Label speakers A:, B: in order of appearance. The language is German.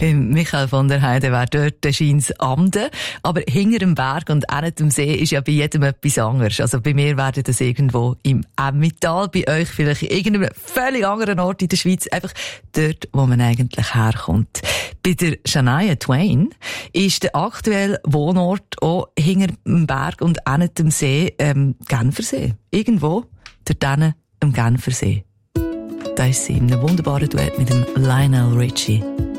A: Beim Michael von der Heide wäre dort scheint's Amden. Aber hinter dem Berg und auch nicht am See ist ja bei jedem etwas anderes. Also bei mir wäre das irgendwo im Emmental, bei euch vielleicht in irgendeinem völlig anderen Ort in der Schweiz, einfach dort, wo man eigentlich herkommt. Bei der Shania Twain ist der aktuelle Wohnort auch hinter dem Berg und auch nicht am See, Genfersee. Irgendwo dort hinten am Genfersee. Da ist sie in einem wunderbaren Duett mit dem Lionel Richie.